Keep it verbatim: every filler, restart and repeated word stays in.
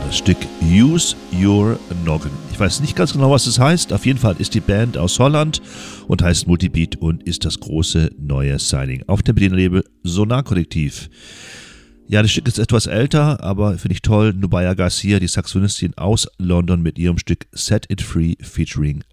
das Stück Use Your Noggin. Ich weiß nicht ganz genau, was es heißt. Auf jeden Fall ist die Band aus Holland und heißt Multibeat und ist das große neue Signing auf dem Berliner Label Sonar Kollektiv. Ja, das Stück ist etwas älter, aber finde ich toll. Nubia Garcia, die Saxophonistin aus London mit ihrem Stück Set It Free featuring